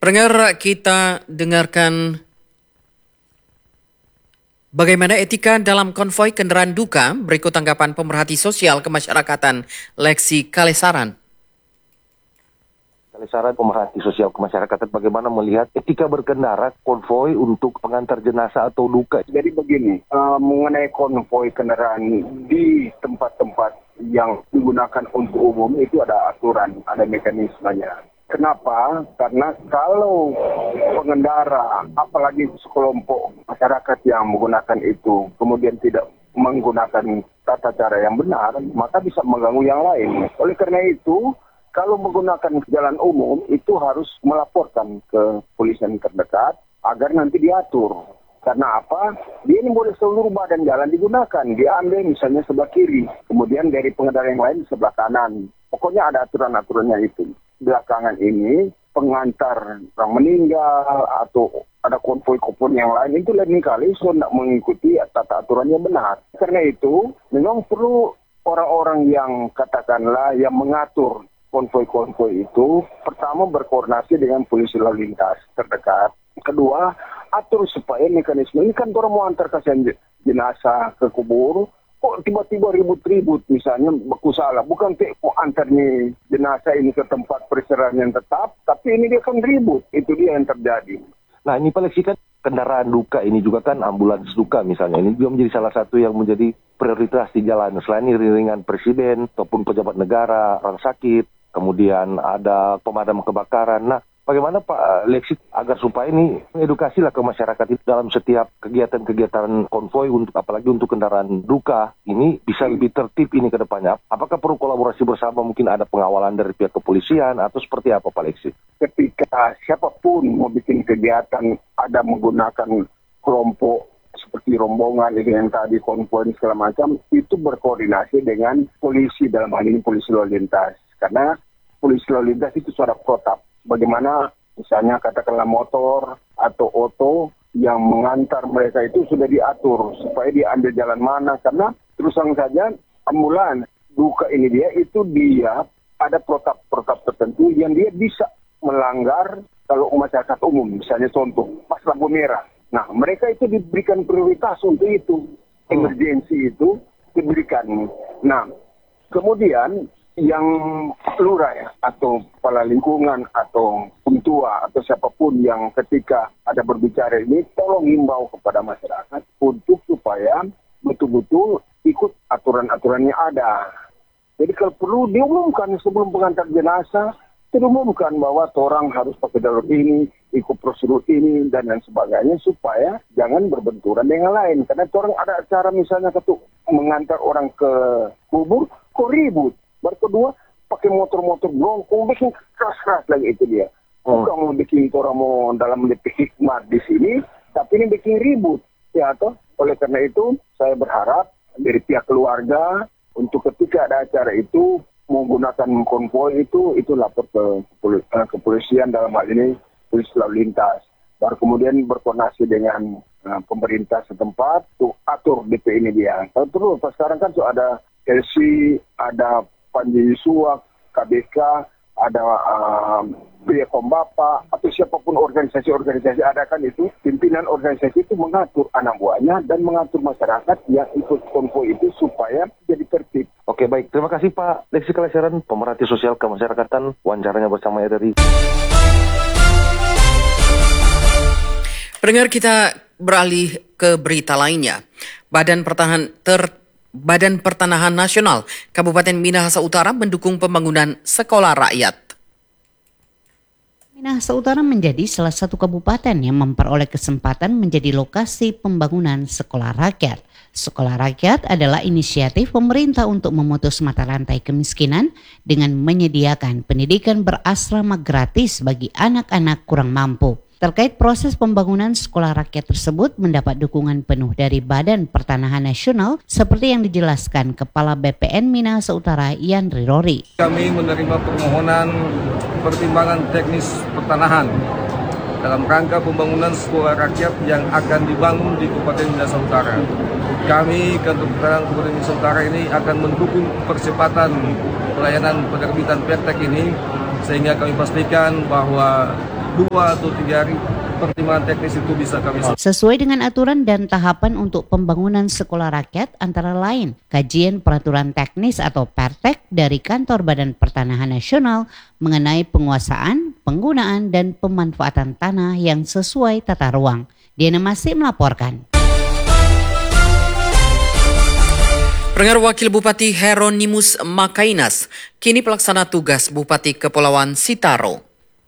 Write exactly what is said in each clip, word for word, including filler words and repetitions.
Pendengar, kita dengarkan bagaimana etika dalam konvoi kendaraan duka. Berikut tanggapan pemerhati sosial kemasyarakatan Lexi Kalesaran. Kalesaran, pemerhati sosial kemasyarakatan, bagaimana melihat etika berkendara konvoi untuk pengantar jenazah atau duka? Jadi begini, uh, mengenai konvoi kendaraan di tempat-tempat yang digunakan untuk umum itu ada aturan, ada mekanismenya. Kenapa? Karena kalau pengendara, apalagi sekelompok masyarakat yang menggunakan itu, kemudian tidak menggunakan tata cara yang benar, maka bisa mengganggu yang lain. Oleh karena itu, kalau menggunakan jalan umum, itu harus melaporkan ke polisian terdekat agar nanti diatur. Karena apa? Dia ini boleh seluruh badan jalan digunakan. Dia ambil misalnya sebelah kiri, kemudian dari pengendara yang lain sebelah kanan. Pokoknya ada aturan-aturannya itu. Belakangan ini pengantar orang meninggal atau ada konvoi-konvoi yang lain itu lain kali sudah tidak mengikuti tata aturannya benar. Karena itu memang perlu orang-orang yang katakanlah yang mengatur konvoi-konvoi itu pertama berkoordinasi dengan polisi lalu lintas terdekat. Kedua, atur supaya mekanisme ini kan orang mau antar kasihan jenazah ke kubur. Kok tiba-tiba ribut-ribut misalnya baku salah. Bukan kayak mau antarnya jenazah ini ke tempat peristirahatan yang tetap, tapi ini dia kan ribut. Itu dia yang terjadi. Nah ini Pak Lexi, kan kendaraan duka ini juga kan ambulans duka misalnya. Ini juga menjadi salah satu yang menjadi prioritas di jalan. Selain iring-iringan presiden ataupun pejabat negara, orang sakit, kemudian ada pemadam kebakaran. Nah, bagaimana Pak Lexi agar supaya ini edukasilah ke masyarakat itu dalam setiap kegiatan-kegiatan konvoi untuk apalagi untuk kendaraan duka ini bisa lebih tertib ini ke depannya. Apakah perlu kolaborasi bersama, mungkin ada pengawalan dari pihak kepolisian atau seperti apa Pak Lexi? Ketika siapapun mau bikin kegiatan ada menggunakan kelompok seperti rombongan ini yang tadi konvoi segala macam, itu berkoordinasi dengan polisi, dalam hal ini polisi lalu lintas. Karena polisi lalu lintas itu suara protap. Bagaimana misalnya katakanlah motor atau oto yang mengantar mereka itu sudah diatur supaya dia ambil jalan mana. Karena terus terang saja ambulan duka ini dia itu dia ada protap-protap tertentu yang dia bisa melanggar kalau masyarakat umum. Misalnya contoh pas lampu merah. Nah mereka itu diberikan prioritas untuk itu. Emergensi itu diberikan. Nah kemudian yang lurah ya, atau kepala lingkungan atau pentua atau siapapun yang ketika ada berbicara ini tolong himbau kepada masyarakat untuk supaya betul-betul ikut aturan-aturan yang ada. Jadi kalau perlu diumumkan sebelum pengantar jenazah, diumumkan bahwa orang harus pakai jalur ini, ikut prosedur ini dan lain sebagainya supaya jangan berbenturan dengan lain. Karena orang ada acara misalnya ketuk mengantar orang ke kubur, kok ribut. Baru kedua, pakai motor-motor blongkong, bikin keras-keras lagi itu dia. Bukan hmm. mau bikin orang mau dalam mendidik hikmat di sini, tapi ini bikin ribut. Ya, toh? Oleh karena itu, saya berharap dari pihak keluarga, untuk ketika ada acara itu, menggunakan konvoi itu, itu lapor ke kepolisian dalam hal ini, polisi lalu lintas. Baru kemudian berkoordinasi dengan uh, pemerintah setempat, tuh atur D P ini dia. Terus, sekarang kan tuh ada L C, ada Panji Suwak, K B K, ada um, Pria Kombapa, atau siapapun organisasi-organisasi ada kan itu, pimpinan organisasi itu mengatur anak buahnya dan mengatur masyarakat yang ikut konvoi itu supaya jadi tertib. Oke baik, terima kasih Pak Lexi Kalesaran, pemerhati sosial kemasyarakatan, wawancaranya bersama R R I. Pendengar, kita beralih ke berita lainnya. Badan Pertahanan ter Badan Pertanahan Nasional Kabupaten Minahasa Utara mendukung pembangunan sekolah rakyat. Minahasa Utara menjadi salah satu kabupaten yang memperoleh kesempatan menjadi lokasi pembangunan sekolah rakyat. Sekolah rakyat adalah inisiatif pemerintah untuk memutus mata rantai kemiskinan dengan menyediakan pendidikan berasrama gratis bagi anak-anak kurang mampu. Terkait proses pembangunan sekolah rakyat tersebut mendapat dukungan penuh dari Badan Pertanahan Nasional seperti yang dijelaskan Kepala B P N Minahasa Utara Yandri Rory. Kami menerima permohonan pertimbangan teknis pertanahan dalam rangka pembangunan sekolah rakyat yang akan dibangun di Kabupaten Minahasa Utara. Kami, Kantor Pertanahan Kabupaten Minahasa Utara ini akan mendukung percepatan pelayanan penerbitan pertek ini sehingga kami pastikan bahwa dua atau tiga hari pertimbangan teknis itu bisa kami selesaikan. Sesuai dengan aturan dan tahapan untuk pembangunan sekolah rakyat antara lain kajian peraturan teknis atau Pertek dari Kantor Badan Pertanahan Nasional mengenai penguasaan, penggunaan dan pemanfaatan tanah yang sesuai tata ruang. Diana masih melaporkan. Pendengar, Wakil Bupati Hieronymus Makainas kini pelaksana tugas Bupati Kepulauan Sitaro.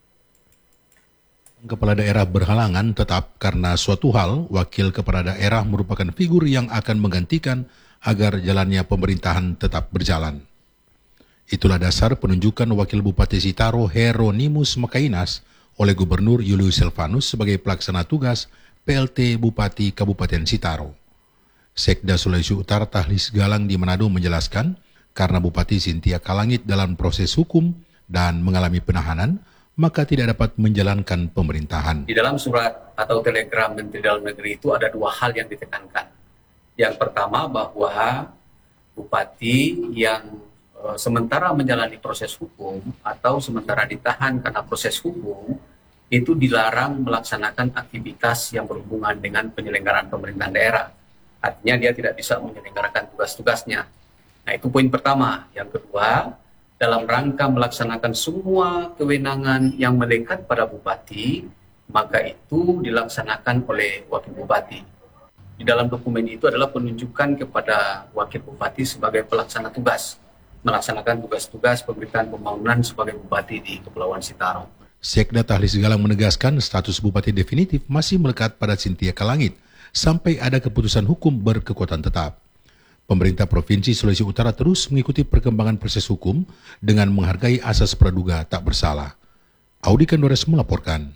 Kepala daerah berhalangan tetap karena suatu hal, wakil kepala daerah merupakan figur yang akan menggantikan agar jalannya pemerintahan tetap berjalan. Itulah dasar penunjukan Wakil Bupati Sitaro Hieronymus Makainas oleh Gubernur Julius Silvanus sebagai pelaksana tugas P L T Bupati Kabupaten Sitaro. Sekda Sulawesi Utara Tahlis Galang di Manado menjelaskan, karena Bupati Cynthia Kalangit dalam proses hukum dan mengalami penahanan, maka tidak dapat menjalankan pemerintahan. Di dalam surat atau telegram Menteri Dalam Negeri itu ada dua hal yang ditekankan. Yang pertama bahwa Bupati yang e, sementara menjalani proses hukum atau sementara ditahan karena proses hukum itu dilarang melaksanakan aktivitas yang berhubungan dengan penyelenggaraan pemerintahan daerah. Artinya dia tidak bisa menyelenggarakan tugas-tugasnya. Nah, itu poin pertama. Yang kedua, dalam rangka melaksanakan semua kewenangan yang melekat pada Bupati, maka itu dilaksanakan oleh Wakil Bupati. Di dalam dokumen itu adalah penunjukan kepada Wakil Bupati sebagai pelaksana tugas, melaksanakan tugas-tugas pemerintahan pembangunan sebagai Bupati di Kepulauan Sitaro. Sekda Tahlis Galang menegaskan status Bupati definitif masih melekat pada Cynthia Kalangit sampai ada keputusan hukum berkekuatan tetap. Pemerintah Provinsi Sulawesi Utara terus mengikuti perkembangan proses hukum dengan menghargai asas praduga tak bersalah. Audi Kandores melaporkan.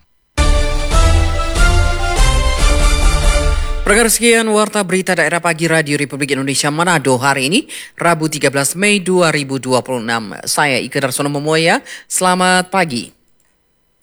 Pendengar, sekian Warta Berita Daerah Pagi Radio Republik Indonesia Manado hari ini, Rabu tiga belas Mei dua ribu dua puluh enam. Saya Ika Darsono Momoya, selamat pagi.